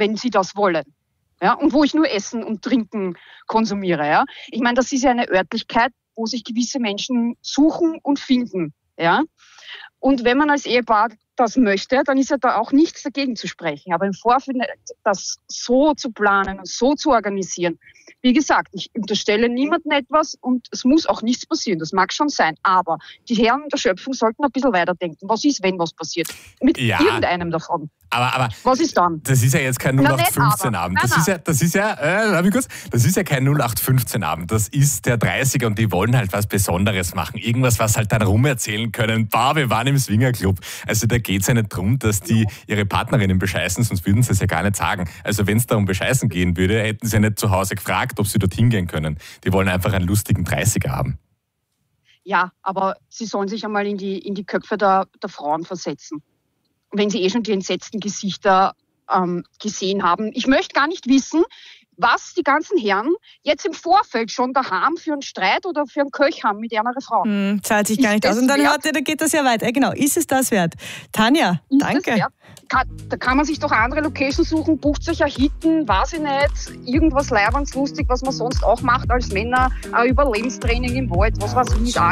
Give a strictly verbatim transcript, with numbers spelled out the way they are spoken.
wenn sie das wollen. Ja, und wo ich nur Essen und Trinken konsumiere. Ja. Ich meine, das ist ja eine Örtlichkeit, wo sich gewisse Menschen suchen und finden. Ja. Und wenn man als Ehepaar das möchte, dann ist ja da auch nichts dagegen zu sprechen. Aber im Vorfeld das so zu planen und so zu organisieren, wie gesagt, ich unterstelle niemandem etwas und es muss auch nichts passieren. Das mag schon sein. Aber die Herren der Schöpfung sollten ein bisschen weiterdenken. Was ist, wenn was passiert? Mit ja, irgendeinem davon. Aber, aber was ist dann? Das ist ja jetzt kein null acht fünfzehn Abend. Das ist ja, das ist ja, äh, kurz, das ist ja kein null acht fünfzehn Abend. Das ist der dreißiger und die wollen halt was Besonderes machen. Irgendwas, was halt dann rumerzählen können. Bah, wir waren im Swingerclub. Also da geht's ja nicht darum, dass die ihre Partnerinnen bescheißen, sonst würden sie es ja gar nicht sagen. Also wenn es da um Bescheißen gehen würde, hätten sie ja nicht zu Hause gefragt, ob sie dorthin gehen können. Die wollen einfach einen lustigen dreißiger haben. Ja, aber sie sollen sich einmal in die, in die Köpfe der, der Frauen versetzen. Wenn sie eh schon die entsetzten Gesichter ähm, gesehen haben. Ich möchte gar nicht wissen, was die ganzen Herren jetzt im Vorfeld schon daheim für einen Streit oder für einen Köch haben mit ihrer Frau. Hm, zahlt sich gar nicht aus. Und dann, hört, dann geht das ja weiter. Genau, ist es das wert? Tanja, ist danke. Kann, da kann man sich doch andere Locations suchen, bucht sich ein Hitten, weiß ich nicht, irgendwas leibernslustig, was man sonst auch macht als Männer, ein Überlebenstraining im Wald, was weiß ich nicht,